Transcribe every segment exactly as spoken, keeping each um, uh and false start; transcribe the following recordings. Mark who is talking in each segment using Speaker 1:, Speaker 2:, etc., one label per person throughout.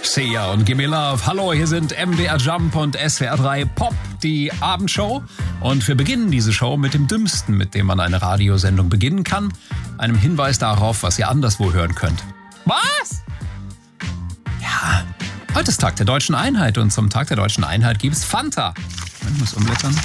Speaker 1: Sia und Gimme Love. Hallo, hier sind M D R Jump und S W R drei Pop, die Abendshow. Und wir beginnen diese Show mit dem Dümmsten, mit dem man eine Radiosendung beginnen kann. Einem Hinweis darauf, was ihr anderswo hören könnt. Was? Ja, heute ist Tag der Deutschen Einheit und zum Tag der Deutschen Einheit gibt's Fanta. Ich muss umblättern.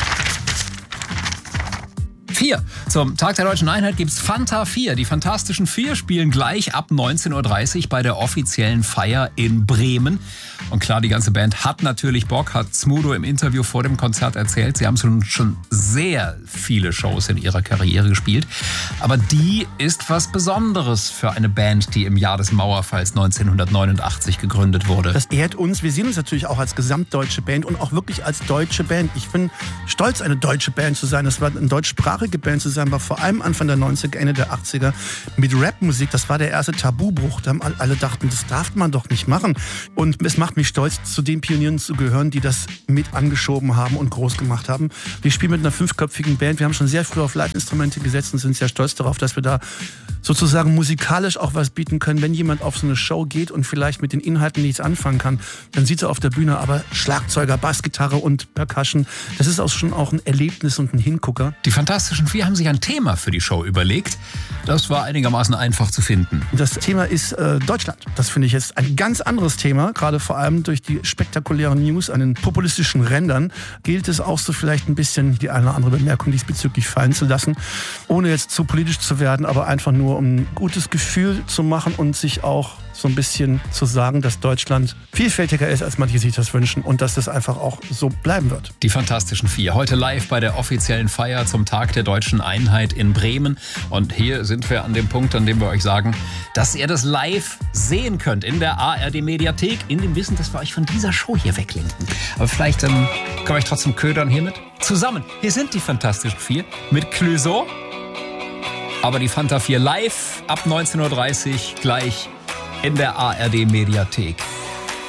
Speaker 1: Vier. Zum Tag der Deutschen Einheit gibt's Fanta vier. Die Fantastischen Vier spielen gleich ab neunzehn Uhr dreißig bei der offiziellen Feier in Bremen. Und klar, die ganze Band hat natürlich Bock, hat Smudo im Interview vor dem Konzert erzählt. Sie haben schon sehr viele Shows in ihrer Karriere gespielt. Aber die ist was Besonderes für eine Band, die im Jahr des Mauerfalls neunzehnhundertneunundachtzig gegründet wurde.
Speaker 2: Das ehrt uns. Wir sehen uns natürlich auch als gesamtdeutsche Band und auch wirklich als deutsche Band. Ich bin stolz, eine deutsche Band zu sein. Das war eine deutschsprachige Band zu sein, war vor allem Anfang der neunziger, Ende der achtziger mit Rapmusik. Das war der erste Tabubruch. Da haben alle dachten, das darf man doch nicht machen. Und es macht mich stolz, zu den Pionieren zu gehören, die das mit angeschoben haben und groß gemacht haben. Wir spielen mit einer fünfköpfigen Band. Wir haben schon sehr früh auf Live-Instrumente gesetzt und sind sehr stolz darauf, dass wir da sozusagen musikalisch auch was bieten können. Wenn jemand auf so eine Show geht und vielleicht mit den Inhalten nichts anfangen kann, dann sieht er auf der Bühne aber Schlagzeuger, Bassgitarre und Percussion. Das ist auch schon auch ein Erlebnis und ein Hingucker.
Speaker 1: Die Fantastischen Vier haben sich ein Thema für die Show überlegt. Das war einigermaßen einfach zu finden.
Speaker 2: Das Thema ist äh, Deutschland. Das finde ich jetzt ein ganz anderes Thema, gerade vor allem durch die spektakulären News an den populistischen Rändern gilt es auch so vielleicht ein bisschen die eine oder andere Bemerkung diesbezüglich fallen zu lassen, ohne jetzt zu politisch zu werden, aber einfach nur um ein gutes Gefühl zu machen und sich auch so ein bisschen zu sagen, dass Deutschland vielfältiger ist, als manche sich das wünschen und dass das einfach auch so bleiben wird.
Speaker 1: Die Fantastischen Vier, heute live bei der offiziellen Feier zum Tag der Deutschen Einheit in Bremen. Und hier sind wir an dem Punkt, an dem wir euch sagen, dass ihr das live sehen könnt in der A R D-Mediathek, in dem Wissen, dass wir euch von dieser Show hier weglenken. Aber vielleicht ähm, können wir euch trotzdem ködern hiermit. Zusammen, hier sind die Fantastischen Vier mit Clouseau. Aber die Fanta vier live ab neunzehn Uhr dreißig gleich in der A R D-Mediathek.